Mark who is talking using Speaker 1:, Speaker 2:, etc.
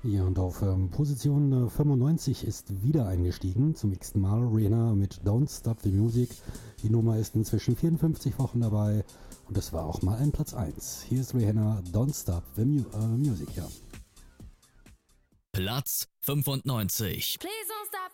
Speaker 1: Ja, und auf Position 95 ist wieder eingestiegen, zum x-ten Mal Rihanna mit Don't Stop the Music. Die Nummer ist inzwischen 54 Wochen dabei und das war auch mal ein Platz 1. Hier ist Rihanna, Don't Stop the Music, ja.
Speaker 2: Platz 95.
Speaker 3: Please